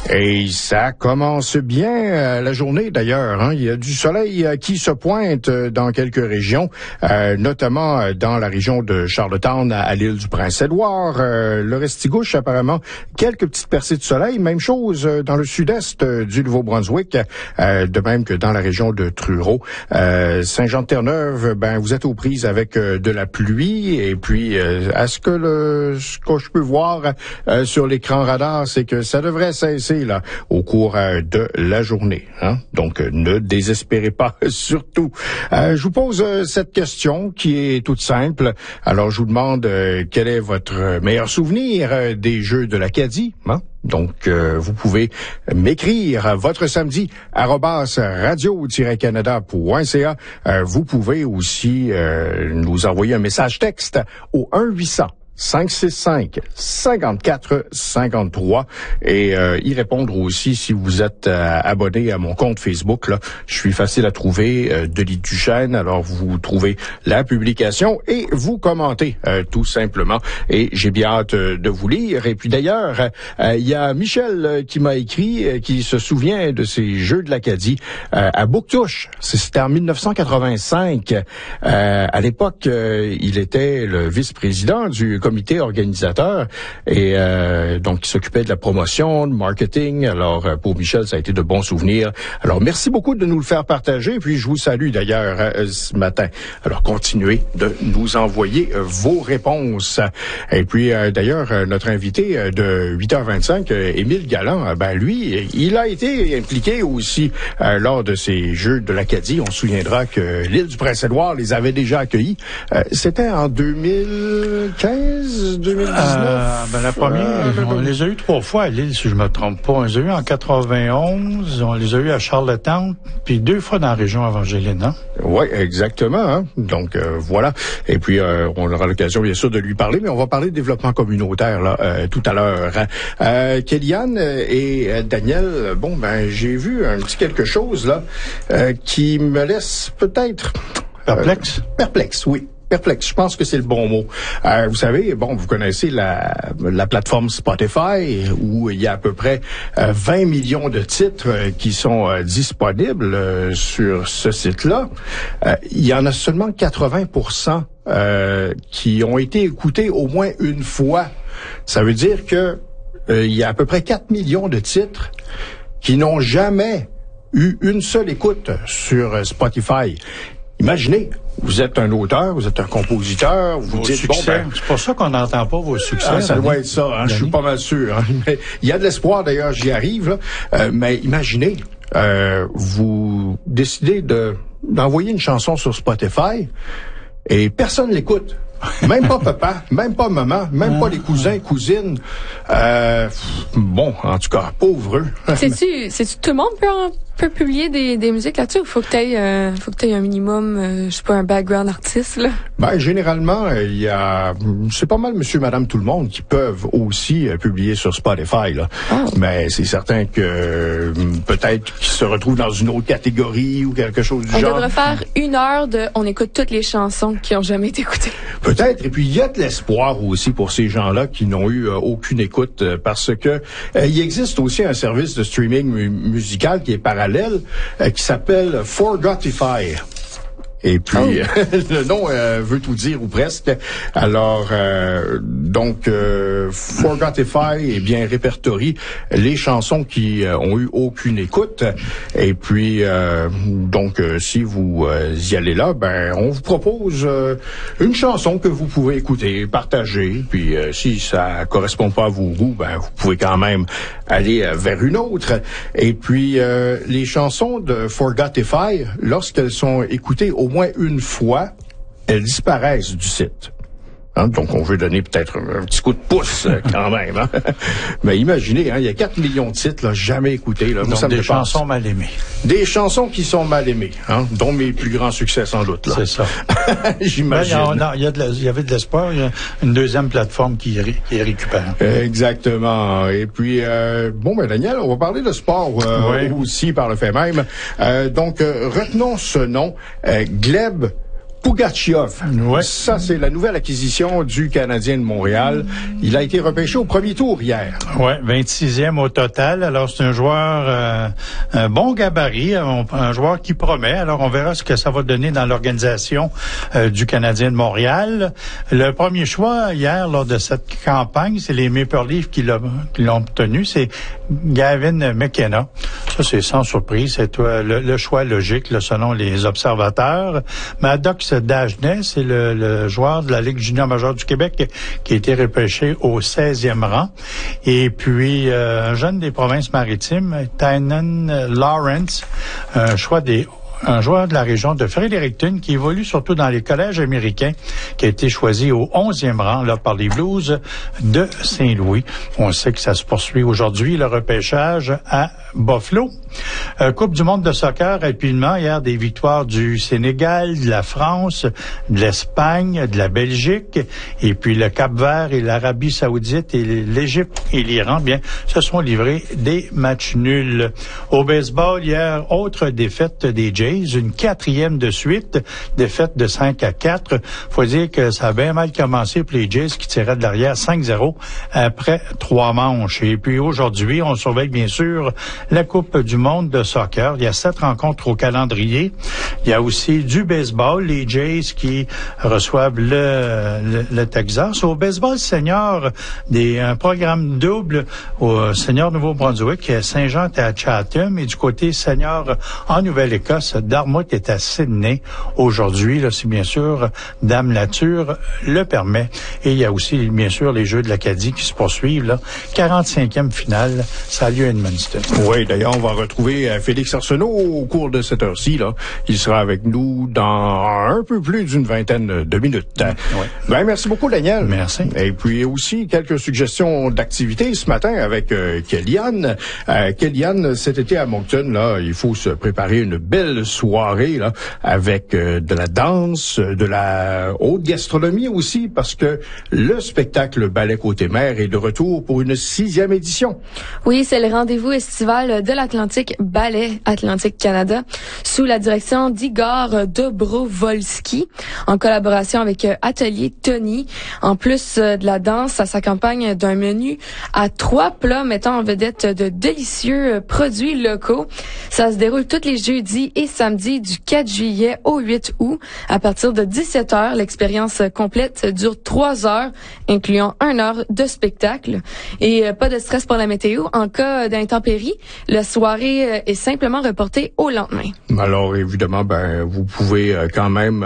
Et ça commence bien la journée d'ailleurs. Hein. Il y a du soleil qui se pointe dans quelques régions, notamment dans la région de Charlottetown à l'île du Prince-Édouard. Le Restigouche, apparemment, quelques petites percées de soleil. Même chose dans le sud-est du Nouveau-Brunswick, de même que dans la région de Truro. Saint-Jean-de-Terre-Neuve, vous êtes aux prises avec de la pluie. Et puis, ce que je peux voir sur l'écran radar, c'est que ça devrait cesser là au cours de la journée. Hein? Donc, ne désespérez pas, surtout. Je vous pose cette question qui est toute simple. Alors, je vous demande quel est votre meilleur souvenir des Jeux de l'Acadie, hein? Donc, vous pouvez m'écrire votre samedi @radio-canada.ca. Vous pouvez aussi nous envoyer un message texte au 1-800-565-5453 et y répondre aussi si vous êtes abonné à mon compte Facebook. Là, je suis facile à trouver, Denis Duchesne. Alors, vous trouvez la publication et vous commentez tout simplement. Et j'ai bien hâte de vous lire. Et puis d'ailleurs, il y a Michel qui m'a écrit, qui se souvient de ces Jeux de l'Acadie à Bouctouche. C'était en 1985. À l'époque, il était le vice-président du comité organisateur et donc il s'occupait de la promotion, de marketing. Alors pour Michel, ça a été de bons souvenirs. Alors merci beaucoup de nous le faire partager. Puis je vous salue d'ailleurs ce matin. Alors continuez de nous envoyer vos réponses. Et puis d'ailleurs notre invité de 8h25, Émile Galland, lui, il a été impliqué aussi lors de ces Jeux de l'Acadie. On se souviendra que l'île du Prince-Édouard les avait déjà accueillis. C'était en 2015. 2019? La première, on les a eu 3 fois à Lille, si je me trompe pas. On les a eu en 91, on les a eu à Charlottetown, puis 2 fois dans la région Evangeline, hein? Oui, exactement. Hein? Donc, voilà. Et puis, on aura l'occasion, bien sûr, de lui parler, mais on va parler de développement communautaire là tout à l'heure. Kellyanne et Daniel, j'ai vu un petit quelque chose là qui me laisse peut-être... Perplexe? Perplexe, oui. Perplexe, je pense que c'est le bon mot. Vous savez, vous connaissez la plateforme Spotify où il y a à peu près 20 millions de titres qui sont disponibles sur ce site-là. Il y en a seulement 80% qui ont été écoutés au moins une fois. Ça veut dire que il y a à peu près 4 millions de titres qui n'ont jamais eu une seule écoute sur Spotify. Imaginez, vous êtes un auteur, vous êtes un compositeur, vous dites succès. C'est pour ça qu'on n'entend pas vos succès. Ça doit être ça, hein, je suis pas mal sûr. Hein. Mais il y a de l'espoir d'ailleurs, j'y arrive. Là. Mais imaginez, vous décidez d'envoyer une chanson sur Spotify et personne l'écoute. Même pas papa, même pas maman, même pas les cousins, cousines. En tout cas, pauvre eux. C'est-tu tout le monde peut publier des musiques là-dessus ou faut que t'aies un minimum, je sais pas, un background artiste, là? Généralement, c'est pas mal monsieur, madame, tout le monde qui peuvent aussi publier sur Spotify, là. Oh. Mais c'est certain que peut-être qu'ils se retrouvent dans une autre catégorie ou quelque chose du genre. On devrait faire 1 heure on écoute toutes les chansons qui ont jamais été écoutées. Peut-être. Et puis, il y a de l'espoir aussi pour ces gens-là qui n'ont eu aucune écoute parce que il existe aussi un service de streaming musical qui est parallèle qui s'appelle Forgotify. Et puis, le nom veut tout dire ou presque. Alors, Forgotify, répertorie les chansons qui ont eu aucune écoute. Et puis, si vous y allez là, on vous propose une chanson que vous pouvez écouter, partager. Puis, si ça correspond pas à vos goûts, vous pouvez quand même aller vers une autre. Et puis, les chansons de Forgotify, lorsqu'elles sont écoutées au moins une fois, elles disparaissent du site. Hein? Donc, on veut donner peut-être un petit coup de pouce quand même. Hein? Mais imaginez, il y a 4 millions de titres là, jamais écoués. Là. Donc, des chansons mal aimées. Des chansons qui sont mal aimées, dont mes plus grands succès sans doute. Là. C'est ça. J'imagine. Il y avait de l'espoir. Il y a une deuxième plateforme qui récupère. Exactement. Et puis, Daniel, on va parler de sport aussi par le fait même. Donc, retenons ce nom, Gleb Pugachev. Ouais. Ça, c'est la nouvelle acquisition du Canadien de Montréal. Il a été repêché au premier tour hier. Ouais, 26e au total. Alors, c'est un joueur, un bon gabarit, un joueur qui promet. Alors, on verra ce que ça va donner dans l'organisation du Canadien de Montréal. Le premier choix hier, lors de cette campagne, c'est les Maple Leafs qui l'ont obtenu. C'est Gavin McKenna. Ça, c'est sans surprise. C'est le choix logique, là, selon les observateurs. Maddox Dagenet, c'est le joueur de la Ligue junior majeure du Québec qui a été repêché au 16e rang. Et puis, un jeune des provinces-maritimes, Tynan Lawrence, un joueur de la région de Fredericton qui évolue surtout dans les collèges américains, qui a été choisi au 11e rang là, par les Blues de Saint-Louis. On sait que ça se poursuit aujourd'hui, le repêchage à Buffalo. Coupe du monde de soccer, rapidement, hier, des victoires du Sénégal, de la France, de l'Espagne, de la Belgique, et puis le Cap-Vert et l'Arabie Saoudite et l'Égypte et l'Iran, bien, se sont livrés des matchs nuls. Au baseball, hier, autre défaite des Jays, une 4e de suite, défaite de 5-4. Faut dire que ça a bien mal commencé pour les Jays qui tiraient de l'arrière 5-0 après 3 manches. Et puis aujourd'hui, on surveille bien sûr la Coupe du monde de soccer. Il y a 7 rencontres au calendrier. Il y a aussi du baseball, les Jays qui reçoivent le Texas. Au baseball senior, un programme double au senior Nouveau-Brunswick, Saint-Jean est à Chatham, et du côté senior en Nouvelle-Écosse, Dartmouth est à Sydney. Aujourd'hui, là, si bien sûr Dame Nature le permet. Et il y a aussi, bien sûr, les Jeux de l'Acadie qui se poursuivent, là. 45e finale, ça a lieu à Edmundston. Oui, d'ailleurs, on va retrouver Félix Arsenault au cours de cette heure-ci, là. Il sera avec nous dans un peu plus d'une vingtaine de minutes. Oui. Ben, merci beaucoup, Daniel. Merci. Et puis aussi, quelques suggestions d'activités ce matin avec Kellyanne. Kellyanne, cet été à Moncton, là, il faut se préparer une belle soirée, là, avec de la danse, de la haute gastronomie aussi, parce que le spectacle Ballet Côté-Mer est de retour pour une 6e édition. Oui, c'est le rendez-vous estival de l'Atlantique Ballet Atlantique Canada sous la direction d'Igor Dobrovolski en collaboration avec Atelier Tony. En plus de la danse, ça s'accompagne d'un menu à 3 plats mettant en vedette de délicieux produits locaux. Ça se déroule tous les jeudis et samedis du 4 juillet au 8 août à partir de 17h. L'expérience complète dure 3 heures, incluant 1 heure de spectacle. Et pas de stress pour la météo. En cas d'intempérie, la soirée est simplement reportée au lendemain. Alors, évidemment, ben, vous pouvez quand même